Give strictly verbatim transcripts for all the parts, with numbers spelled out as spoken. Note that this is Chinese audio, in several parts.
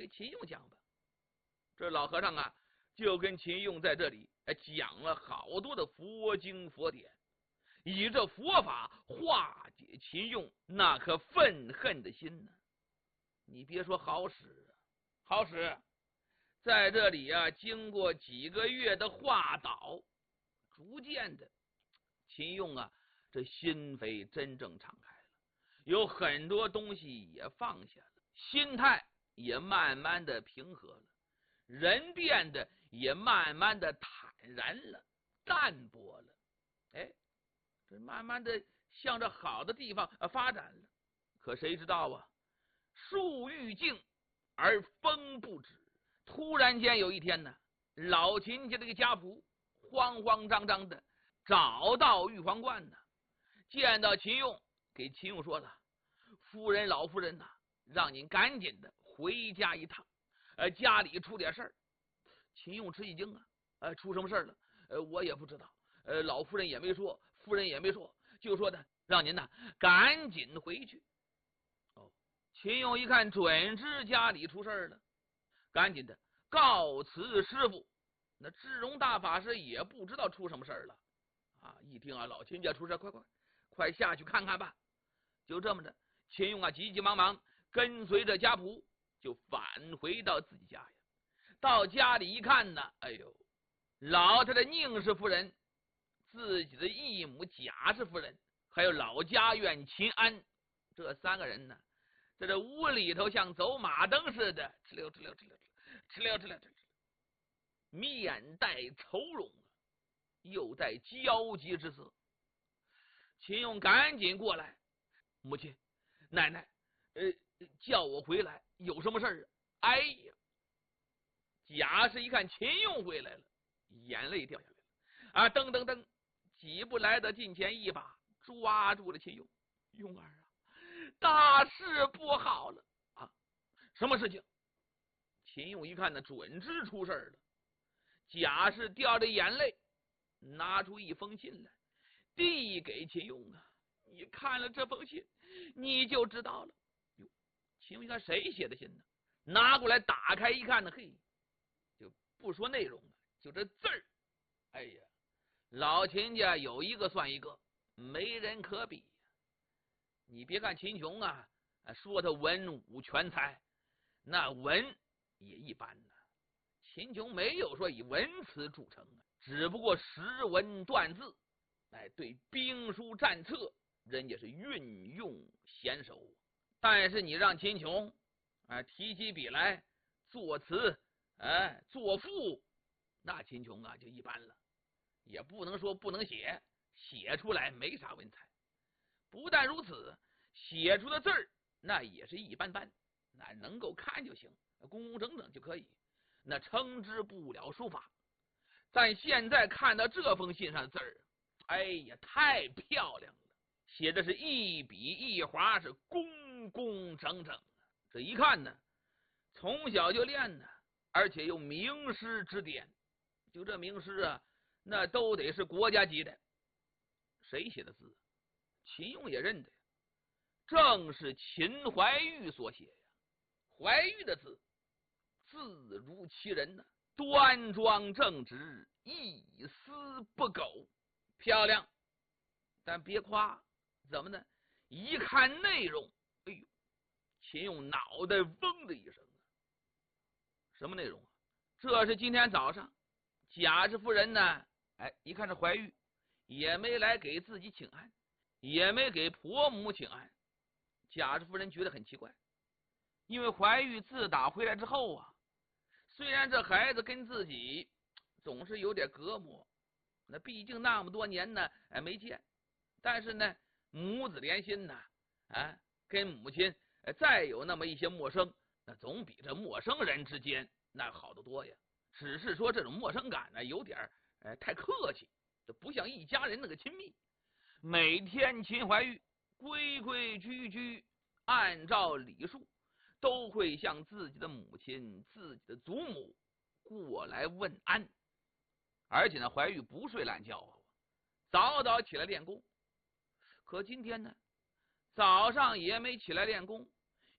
给秦用讲吧。这老和尚啊，就跟秦用在这里讲了好多的佛经佛典，以这佛法化解秦用那颗愤恨的心呢。你别说好使啊，好使。在这里啊，经过几个月的化导，逐渐的，秦用啊，这心扉真正敞开了，有很多东西也放下了，心态也慢慢的平和了，人变得也慢慢的坦然了，淡泊了。哎，这慢慢的向着好的地方发展了。可谁知道啊，树欲静而风不止。突然间有一天呢，老秦家这个家仆慌慌张张的找到玉皇观呢，见到秦用，给秦用说了：“夫人老夫人呐、啊，让您赶紧的回家一趟，呃，家里出点事儿。”秦用吃一惊啊，呃，出什么事儿了？呃，我也不知道，呃，老夫人也没说，夫人也没说，就说的让您呢赶紧回去。哦，秦用一看准知家里出事儿了，赶紧的告辞师傅。那智荣大法师也不知道出什么事儿了啊！一听啊，老秦家出事，快快快下去看看吧。就这么着，秦用啊急急忙忙跟随着家仆就返回到自己家呀。到家里一看呢，哎呦，老太太宁氏夫人、自己的义母贾氏夫人，还有老家院秦安，这三个人呢，在这屋里头像走马灯似的，哧溜哧溜哧溜哧溜哧溜哧溜，面带愁容，又带焦急之色。秦用赶紧过来：“母亲、奶奶，呃，叫我回来，有什么事儿？”哎呀！贾氏一看秦用回来了，眼泪掉下来了啊！噔噔噔，几步来到近前，一把抓住了秦用。用儿啊，大事不好了啊！什么事情？秦用一看呢，准知出事了。贾氏掉着眼泪，拿出一封信来，递给秦用啊。你看了这封信，你就知道了。哟，秦用一看谁写的信呢？拿过来打开一看呢，嘿，就不说内容了，就这字儿。哎呀，老秦家有一个算一个，没人可比。你别看秦琼啊，说他文武全才，那文也一般呢。秦琼没有说以文辞著称啊，只不过识文断字，哎，对兵书战策人家是运用娴熟。但是你让秦琼啊提起笔来作词，哎，作赋，那秦琼啊就一般了，也不能说不能写，写出来没啥文采。不但如此，写出的字儿那也是一般般，那能够看就行，工工整整就可以，那称之不了书法。但现在看到这封信上的字儿，哎呀，太漂亮了，写的是一笔一划，是工工整整。这一看呢，从小就练呢，而且有名师指点，就这名师啊，那都得是国家级的。谁写的字？秦用也认得呀，正是秦怀玉所写呀。怀玉的字，字如其人呢，端庄正直，一丝不苟，漂亮。但别夸，怎么呢？一看内容，哎呦，秦用脑袋嗡的一声啊！什么内容啊？这是今天早上贾氏夫人呢，哎，一看这怀玉也没来给自己请安，也没给婆母请安。贾氏夫人觉得很奇怪，因为怀玉自打回来之后啊，虽然这孩子跟自己总是有点隔膜，那毕竟那么多年呢哎没见，但是呢母子连心呐，啊，跟母亲再有那么一些陌生，那总比这陌生人之间那好得多呀。只是说这种陌生感呢有点哎太客气，这不像一家人那个亲密。每天秦怀玉规规矩矩，按照礼数，都会向自己的母亲、自己的祖母过来问安。而且呢，怀玉不睡懒觉啊，早早起来练功。可今天呢，早上也没起来练功，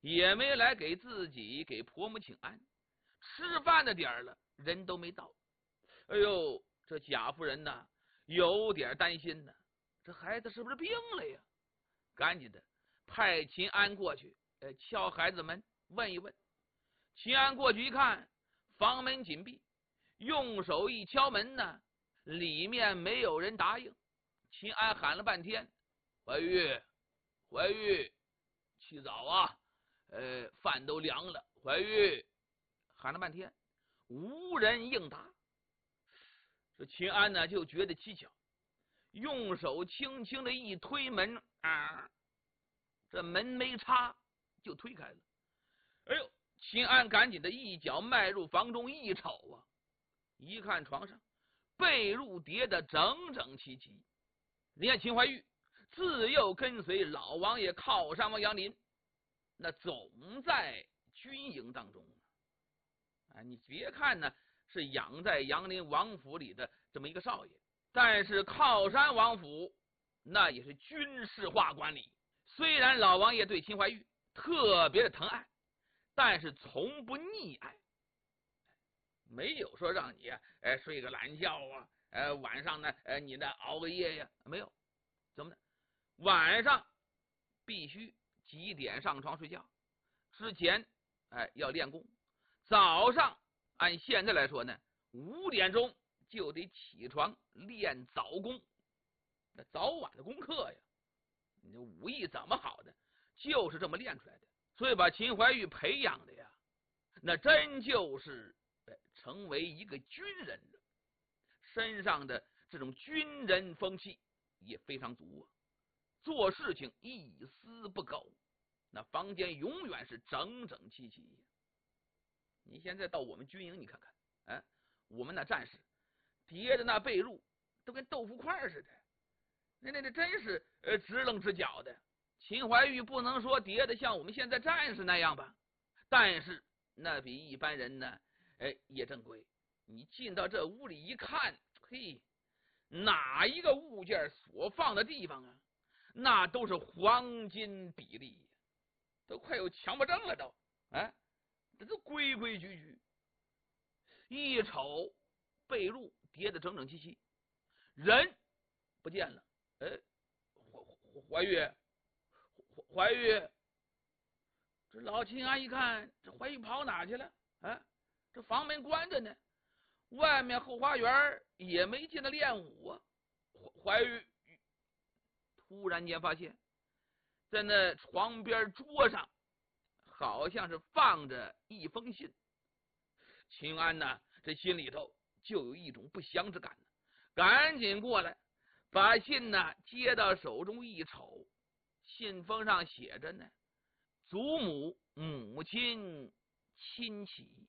也没来给自己给婆母请安。吃饭的点儿了，人都没到。哎呦，这贾夫人呢，有点担心呢，这孩子是不是病了呀？赶紧的派秦安过去，呃，敲孩子门问一问。秦安过去一看，房门紧闭，用手一敲门呢，里面没有人答应。秦安喊了半天：“怀玉，怀玉，起早啊！呃，饭都凉了。”怀玉喊了半天，无人应答。这秦安呢就觉得蹊跷，用手轻轻的一推门，啊，这门没插就推开了。哎呦！秦安赶紧的一脚迈入房中，一瞅啊，一看床上被褥叠得整整齐齐。你看秦怀玉自幼跟随老王爷靠山王杨林，那总在军营当中啊。你别看呢是养在杨林王府里的这么一个少爷，但是靠山王府那也是军事化管理。虽然老王爷对秦怀玉特别的疼爱，但是从不溺爱，没有说让你呃睡个懒觉啊，呃晚上呢呃你呢熬个夜呀，没有。怎么呢？晚上必须几点上床睡觉，之前哎要练功，早上按现在来说呢，五点钟就得起床练早功，那早晚的功课呀，你这武艺怎么好的，就是这么练出来的。所以把秦怀玉培养的呀，那真就是成为一个军人了，身上的这种军人风气也非常足啊，做事情一丝不苟，那房间永远是整整齐齐。你现在到我们军营你看看，哎，我们那战士叠的那被褥都跟豆腐块似的，那那那真是呃直愣直角的。秦怀玉不能说叠的像我们现在战士那样吧，但是那比一般人呢，哎，也正规。你进到这屋里一看，嘿，哪一个物件所放的地方啊，那都是黄金比例，都快有强迫症了都，哎，这都规规矩矩。一瞅被褥叠得整整齐齐，人不见了，哎，怀玉。怀玉，这老秦安一看，这怀玉跑哪去了？啊，这房门关着呢，外面后花园也没见他练武啊。怀玉突然间发现，在那床边桌上，好像是放着一封信。秦安呢，这心里头就有一种不祥之感，赶紧过来，把信呢接到手中一瞅。信封上写着呢，祖母、母亲、亲戚。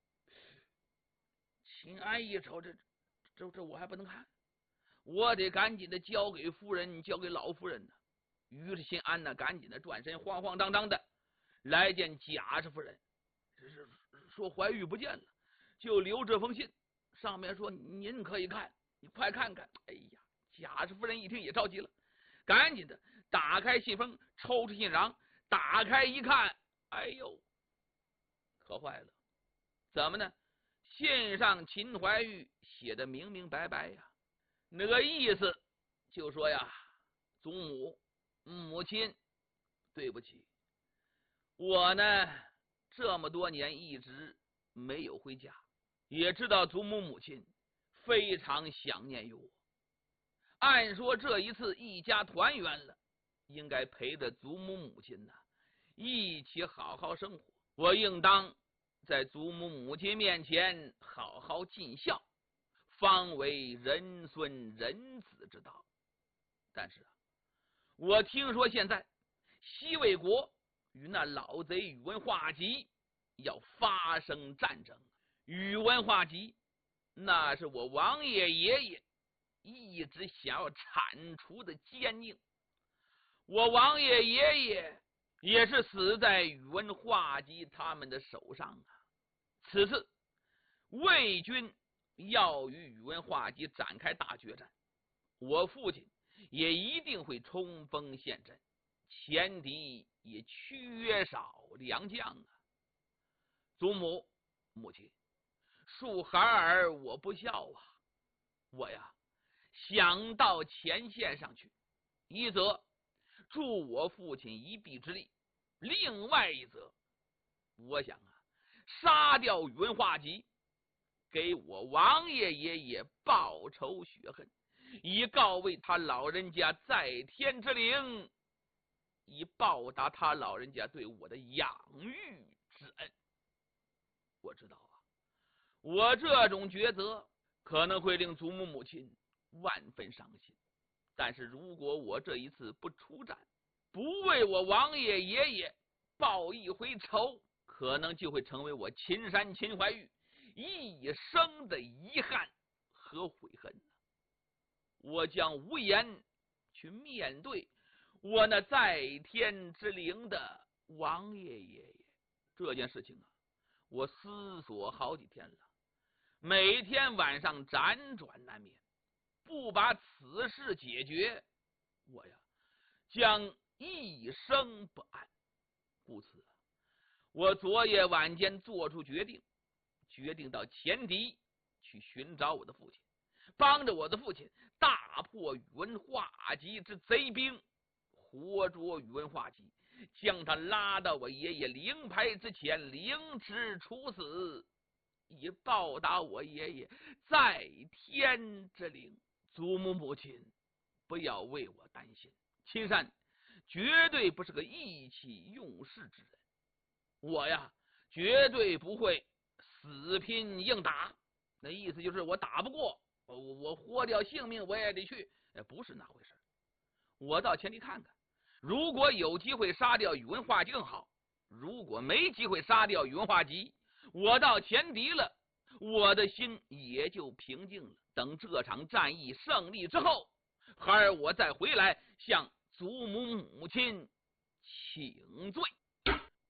秦安一瞅，这这这我还不能看，我得赶紧的交给夫人，交给老夫人呢。于是秦安呢，赶紧的转身，慌慌张张的来见贾氏夫人，是说怀玉不见了，就留这封信，上面说您可以看，你快看看。哎呀，贾氏夫人一听也着急了。赶紧的打开信封，抽出信瓤，打开一看，哎呦，可坏了！怎么呢？信上秦怀玉写的明明白白呀，那个意思就说呀，祖母、母亲，对不起，我呢这么多年一直没有回家，也知道祖母母亲非常想念于我。按说这一次一家团圆了，应该陪着祖母母亲呢一起好好生活，我应当在祖母母亲面前好好尽孝，方为人孙人子之道。但是啊，我听说现在西魏国与那老贼宇文化及要发生战争，宇文化及那是我王爷爷爷一直想要铲除的奸佞，我王爷爷爷也是死在宇文化及他们的手上啊。此次魏军要与宇文化及展开大决战，我父亲也一定会冲锋陷阵， 前敌也缺少良将啊。祖母母亲，恕孩儿我不孝啊！我呀想到前线上去，一则助我父亲一臂之力，另外一则我想啊杀掉宇文化及，给我王爷爷爷报仇雪恨，以告慰他老人家在天之灵，以报答他老人家对我的养育之恩。我知道啊，我这种抉择可能会令祖母母亲万分伤心，但是如果我这一次不出战，不为我王爷爷爷报一回仇，可能就会成为我秦山秦怀玉一生的遗憾和悔恨。我将无言去面对我那在天之灵的王爷爷爷。这件事情啊，我思索好几天了，每天晚上辗转难眠，不把此事解决，我呀将一生不安。故此我昨夜晚间做出决定，决定到前敌去寻找我的父亲，帮着我的父亲大破宇文化及之贼兵，活捉宇文化及，将他拉到我爷爷灵牌之前，凌迟处死，以报答我爷爷在天之灵。祖母母亲，不要为我担心，秦山绝对不是个意气用事之人，我呀绝对不会死拼硬打。那意思就是我打不过，我我活掉性命我也得去，不是那回事。我到前地看看，如果有机会杀掉宇文化及更好，如果没机会杀掉宇文化及，我到前敌了，我的心也就平静了。等这场战役胜利之后，孩儿我再回来向祖母母亲请罪。